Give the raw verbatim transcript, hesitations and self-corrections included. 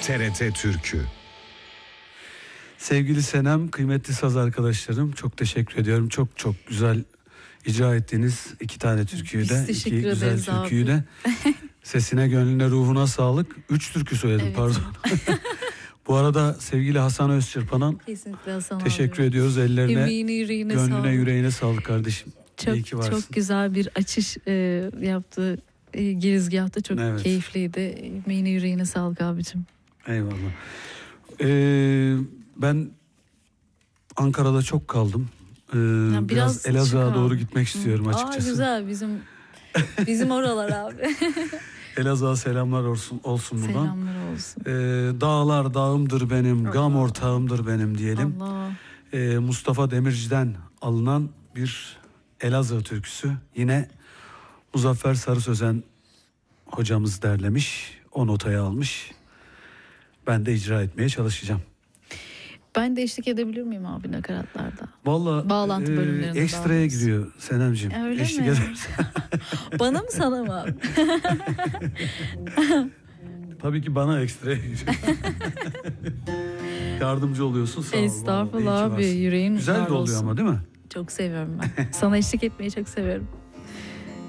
T R T Türkü. Sevgili Senem, kıymetli saz arkadaşlarım, çok teşekkür ediyorum. Çok çok güzel icra ettiğiniz iki tane türküyü de, iki güzel türküyü de. Sesine, gönlüne, ruhuna sağlık. Üç türkü söyledim, evet, pardon. Bu arada sevgili Hasan Özçırpan'a teşekkür abi. ediyoruz. Ellerine, Emeğine, yüreğine gönlüne, sağlık. yüreğine sağlık kardeşim. Çok, İyi ki varsın. Çok güzel bir açış e, yaptı. E, girizgahta çok evet. keyifliydi. Emeğine, yüreğine sağlık abicim. Eyvallah. Ee, ben Ankara'da çok kaldım. Ee, biraz biraz Elazığ'a doğru gitmek istiyorum açıkçası. Aa, güzel, bizim bizim oralar abi. Elazığ'a selamlar olsun, olsun buradan. Selamlar olsun. Ee, dağlar dağımdır benim, Allah. Gam ortağımdır benim diyelim. Ee, Mustafa Demirci'den alınan bir Elazığ türküsü. Yine Muzaffer Sarı Sözen hocamız derlemiş, o notaya almış. Ben de icra etmeye çalışacağım. Ben de eşlik edebilir miyim abi nakaratlarda? Vallahi bağlantı e, bölümlerinde ekstraya bağlı. Giriyor Senemciğim. Öyle eşlik mi? Bana mı sana mı abi? Tabii ki bana ekstraya giriyor. Yardımcı oluyorsun, sağ ol. Estağfurullah abi, yüreğin. Güzel de oluyor olsun. Ama değil mi? Çok seviyorum ben. Sana eşlik etmeyi çok seviyorum.